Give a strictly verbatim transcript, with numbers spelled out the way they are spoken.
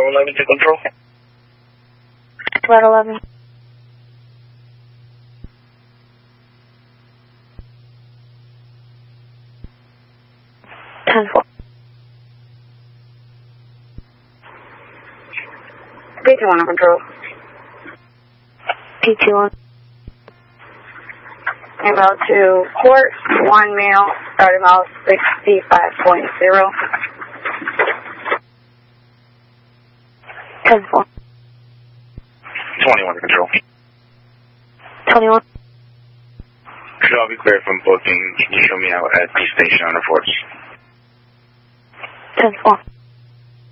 eleven to control. Red eleven. ten four. P two one on control. P two one. Inbound to port, one male, starting mile sixty-five point zero. ten four. twenty-one to control. twenty-one. Should all be clear from booking. Can you show me out at the station on reports? ten four.